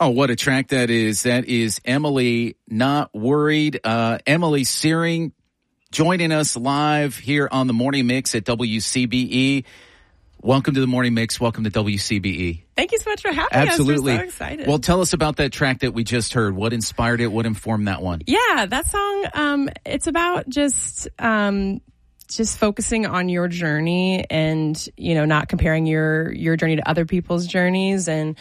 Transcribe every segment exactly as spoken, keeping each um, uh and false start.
Oh, what a track that is. That is Emily Not Worried. Uh, Emily Searing joining us live here on the Morning Mix at W C B E. Welcome to the Morning Mix. Welcome to W C B E. Thank you so much for having Absolutely. us. We're so excited. Well, tell us about that track that we just heard. What inspired it? What informed that one? Yeah, that song, um, it's about just... Um, just focusing on your journey and, you know, not comparing your, your journey to other people's journeys. And,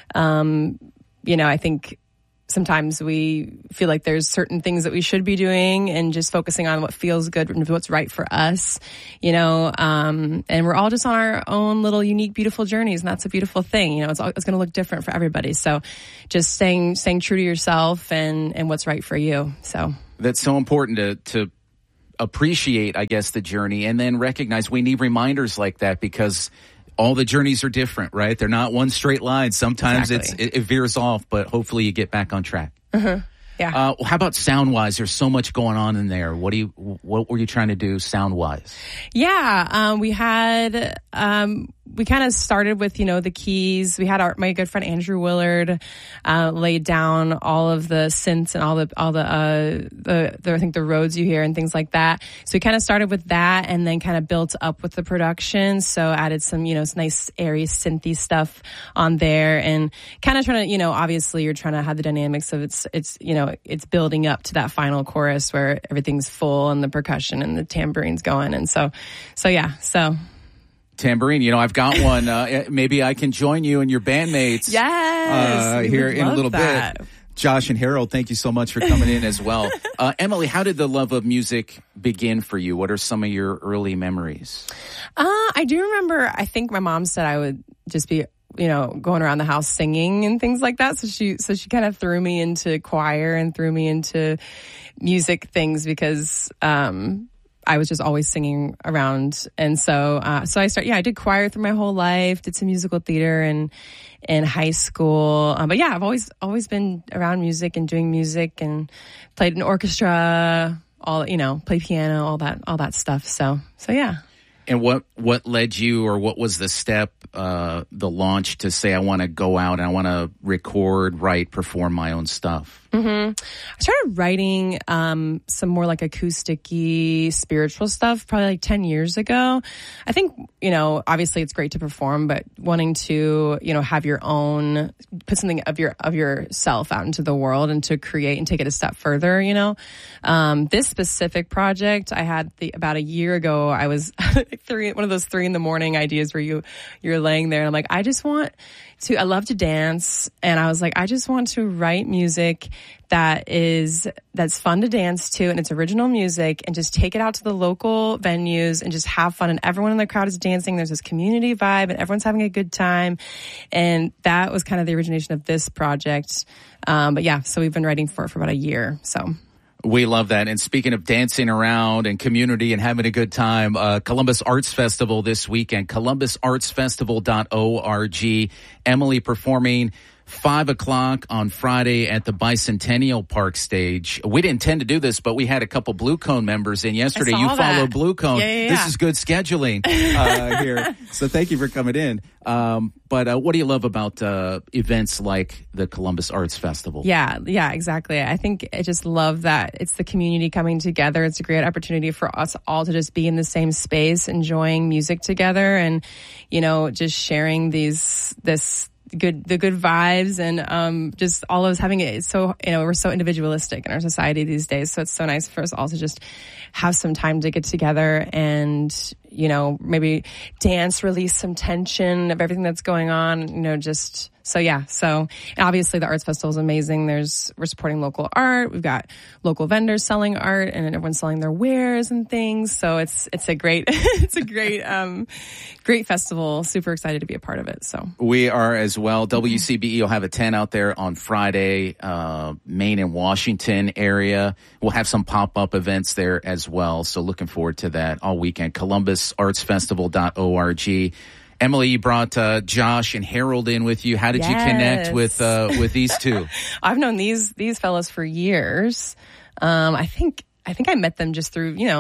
um, you know, I think sometimes we feel like there's certain things that we should be doing and just focusing on what feels good and what's right for us, you know, um, and we're all just on our own little unique, beautiful journeys. And that's a beautiful thing. You know, it's, it's going to look different for everybody. So just staying, staying true to yourself and, and what's right for you. So that's so important to, to, appreciate, I guess, the journey and then recognize we need reminders like that because all the journeys are different, right? They're not one straight line. Sometimes exactly. it's, it, it veers off, but hopefully you get back on track. Uh-huh. Yeah. Uh, how about sound wise? There's so much going on in there. What do you, what were you trying to do sound wise? Yeah. Um, we had, um, we kind of started with, you know, the keys. We had our, my good friend Andrew Willard, uh, laid down all of the synths and all the, all the, uh, the, the, I think the Rhodes you hear and things like that. So we kind of started with that and then kind of built up with the production. So added some, you know, some nice airy synthy stuff on there and kind of trying to, you know, obviously you're trying to have the dynamics of it's, it's, you know, it's building up to that final chorus where everything's full and the percussion and the tambourine's going. And so, so yeah, so. Tambourine, you know, I've got one. Uh, maybe I can join you and your bandmates. Yes. Uh, here in a little that. bit. Josh and Harold, thank you so much for coming in as well. Uh, Emily, how did the love of music begin for you? What are some of your early memories? Uh, I do remember, I think my mom said I would just be, you know, going around the house singing and things like that. So she, so she kind of threw me into choir and threw me into music things because, um, I was just always singing around. And so, uh, so I started, yeah, I did choir through my whole life, did some musical theater and in high school. Um, but yeah, I've always, always been around music and doing music and played in orchestra, all, you know, play piano, all that, all that stuff. So, so yeah. And what, what led you or what was the step, uh, the launch to say, I want to go out and I want to record, write, perform my own stuff? Mm-hmm. I started writing um, some more like acoustic-y, spiritual stuff probably like ten years ago. I think, you know, obviously it's great to perform, but wanting to, you know, have your own, put something of your of yourself out into the world and to create and take it a step further, you know. Um, this specific project I had the, about a year ago, I was three, one of those three in the morning ideas where you, you're laying there and I'm like, I just want to, I love to dance. And I was like, I just want to write music that is, that's fun to dance to and it's original music and just take it out to the local venues and just have fun. And everyone in the crowd is dancing. There's this community vibe and everyone's having a good time. And that was kind of the origination of this project. Um, but yeah, so we've been writing for it for about a year. So. We love that. And speaking of dancing around and community and having a good time, uh, Columbus Arts Festival this weekend, columbus arts festival dot org. Emily performing five o'clock on Friday at the Bicentennial Park stage. We didn't intend to do this, but we had a couple Blue Cone members in yesterday. You that. follow Blue Cone. Yeah, yeah, yeah. This is good scheduling uh, here. So thank you for coming in. Um, but uh, what do you love about uh, events like the Columbus Arts Festival? Yeah, yeah, exactly. I think I just love that it's the community coming together. It's a great opportunity for us all to just be in the same space, enjoying music together and, you know, just sharing these, this, good, the good vibes and, um, just all of us having it. It's so, you know, we're so individualistic in our society these days. So it's so nice for us all to just have some time to get together and, you know, maybe dance, release some tension of everything that's going on, you know, just, so yeah. So and obviously the Arts Festival is amazing. There's, we're supporting local art. We've got local vendors selling art and everyone's selling their wares and things. So it's, it's a great, it's a great, um, great festival. Super excited to be a part of it. So we are as well. W C B E will have a tent out there on Friday, uh, Maine and Washington area. We'll have some pop-up events there as well. So looking forward to that all weekend. columbus arts festival dot org. Emily, you brought uh, Josh and Harold in with you. How did yes. you connect with uh, with these two? I've known these these fellas for years. Um, I think I think I met them just through, you know,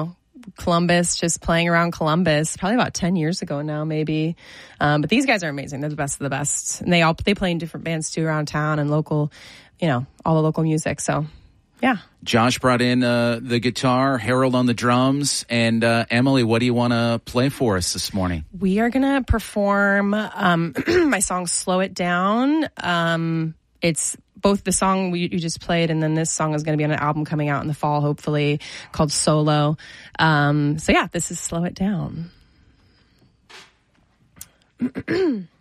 Columbus, just playing around Columbus, probably about ten years ago now, maybe. Um, but these guys are amazing. They're the best of the best. And they all, they play in different bands too around town and local, you know, all the local music. So, yeah. Josh brought in uh, the guitar, Harold on the drums, and uh, Emily, what do you want to play for us this morning? We are going to perform um, my song, Slow It Down. Um, it's both the song we, you just played and then this song is going to be on an album coming out in the fall, hopefully, called Solo. Um, so yeah, this is Slow It Down.